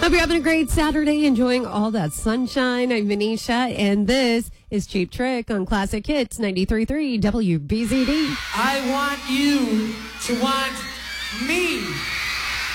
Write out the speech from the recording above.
Hope you're having a great Saturday, enjoying all that sunshine. I'm Venetia, and this is Cheap Trick on Classic Hits 93.3 WBZD. I want you to want me.